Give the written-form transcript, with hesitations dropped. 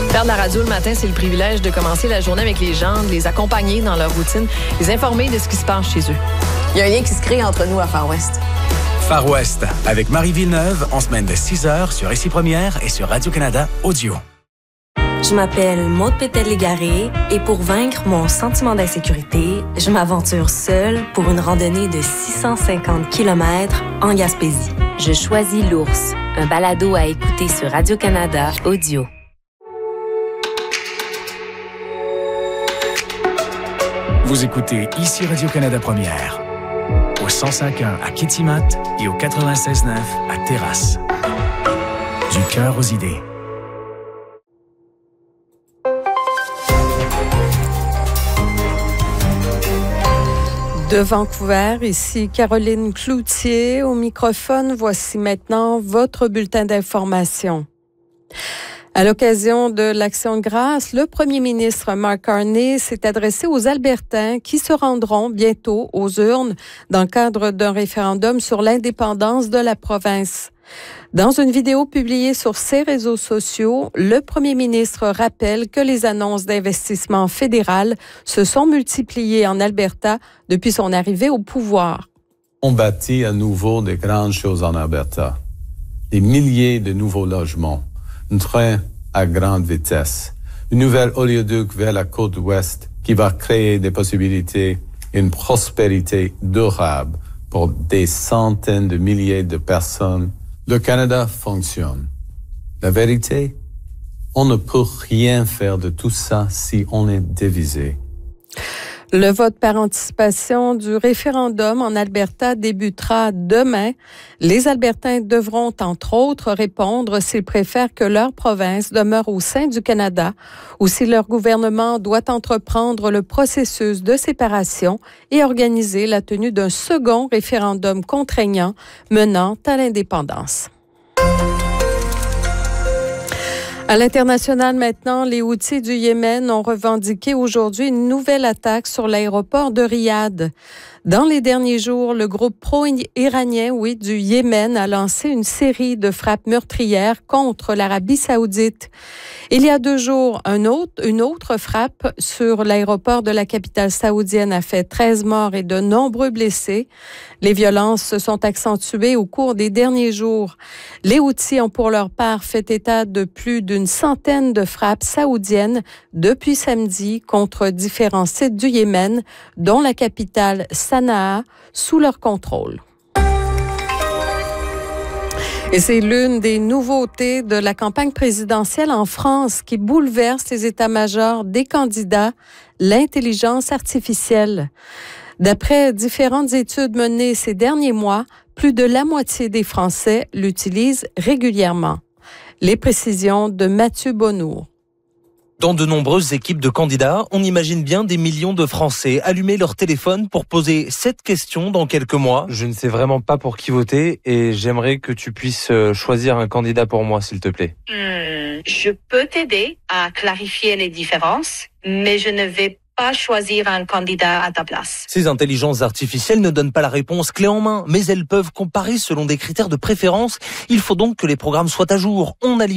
Faire de la radio le matin, c'est le privilège de commencer la journée avec les gens, de les accompagner dans leur routine, les informer de ce qui se passe chez eux. Il y a un lien qui se crée entre nous à Far West. Far West, avec Marie Villeneuve, en semaine de 6h sur Ici Première et sur Radio-Canada Audio. Je m'appelle Maude Pétel-Légaré et pour vaincre mon sentiment d'insécurité, je m'aventure seule pour une randonnée de 650 km en Gaspésie. Je choisis l'ours, un balado à écouter sur Radio-Canada Audio. Vous écoutez Ici Radio-Canada Première, au 105.1 à Kitimat et au 96.9 à Terrasse. Du cœur aux idées. De Vancouver, ici Caroline Cloutier au microphone. Voici maintenant votre bulletin d'information. À l'occasion de l'Action de grâce, le premier ministre Mark Carney s'est adressé aux Albertains qui se rendront bientôt aux urnes dans le cadre d'un référendum sur l'indépendance de la province. Dans une vidéo publiée sur ses réseaux sociaux, le premier ministre rappelle que les annonces d'investissement fédéral se sont multipliées en Alberta depuis son arrivée au pouvoir. On bâtit à nouveau de grandes choses en Alberta. Des milliers de nouveaux logements, un train à grande vitesse, une nouvelle oléoduc vers la côte ouest qui va créer des possibilités et une prospérité durable pour des centaines de milliers de personnes. Le Canada fonctionne. La vérité, on ne peut rien faire de tout ça si on est divisé. Le vote par anticipation du référendum en Alberta débutera demain. Les Albertains devront, entre autres, répondre s'ils préfèrent que leur province demeure au sein du Canada ou si leur gouvernement doit entreprendre le processus de séparation et organiser la tenue d'un second référendum contraignant menant à l'indépendance. À l'international maintenant, les Houthis du Yémen ont revendiqué aujourd'hui une nouvelle attaque sur l'aéroport de Riyad. Dans les derniers jours, le groupe pro-iranien, du Yémen a lancé une série de frappes meurtrières contre l'Arabie saoudite. Il y a 2 jours, une autre frappe sur l'aéroport de la capitale saoudienne a fait 13 morts et de nombreux blessés. Les violences se sont accentuées au cours des derniers jours. Les Houthis ont pour leur part fait état de plus d'une centaine de frappes saoudiennes depuis samedi contre différents sites du Yémen, dont la capitale Sanaa, sous leur contrôle. Et c'est l'une des nouveautés de la campagne présidentielle en France qui bouleverse les états-majors des candidats, l'intelligence artificielle. D'après différentes études menées ces derniers mois, plus de la moitié des Français l'utilisent régulièrement. Les précisions de Mathieu Bonnour. Dans de nombreuses équipes de candidats, on imagine bien des millions de Français allumer leur téléphone pour poser cette question dans quelques mois. Je ne sais vraiment pas pour qui voter et j'aimerais que tu puisses choisir un candidat pour moi, s'il te plaît. Je peux t'aider à clarifier les différences, mais je ne vais pas choisir un candidat à ta place. Ces intelligences artificielles ne donnent pas la réponse clé en main, mais elles peuvent comparer selon des critères de préférence. Il faut donc que les programmes soient à jour. On